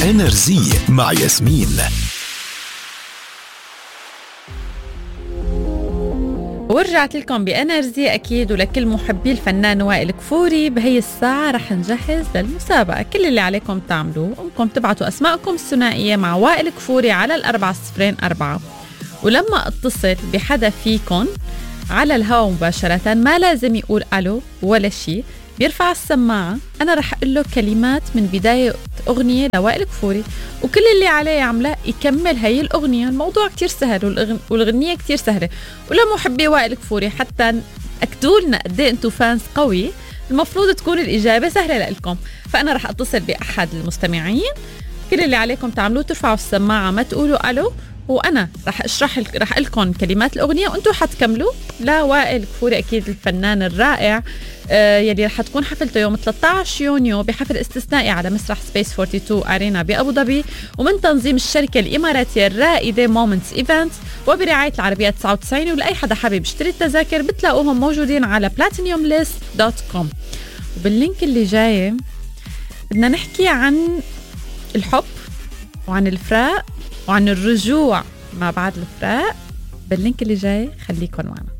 انرجي مع ياسمين. ورجعت لكم بانرجي اكيد، ولكل محبي الفنان وائل كفوري. بهي الساعه رح نجهز للمسابقه. كل اللي عليكم تعملوه انكم تبعتوا اسماءكم الثنائيه مع وائل كفوري على 4004، ولما اتصل بحدا فيكم على الهواء مباشره ما لازم يقول الو ولا شيء، بيرفع السماعه، انا رح اقول له كلمات من بدايه اغنيه لوائل كفوري، وكل اللي عليه يعمله يكمل هي الاغنيه. الموضوع كتير سهل والاغنيه كتير سهله. ولمحبي وائل كفوري حتى اكدوا لنا قد ايه انتم فانس قوي، المفروض تكون الاجابه سهله لكم. فانا رح اتصل باحد المستمعين. كل اللي عليكم تعملوه ترفعوا السماعه، ما تقولوا الو، وانا رح رح لكم كلمات الاغنيه وانتم حتكملوا لوائل كفوري اكيد الفنان الرائع. يلي رح تكون حفلته يوم 13 يونيو بحفل استثنائي على مسرح سبيس 42 أرينا بأبو ظبي، ومن تنظيم الشركة الإماراتية الرائدة مومنتس إيفنتس، وبرعاية العربية 99. ولأي حدا حابب يشتري التذاكر بتلاقوهم موجودين على platinumlist.com. وباللينك اللي جاي بدنا نحكي عن الحب وعن الفراق وعن الرجوع ما بعد الفراق. باللينك اللي جاي خليكن معنا.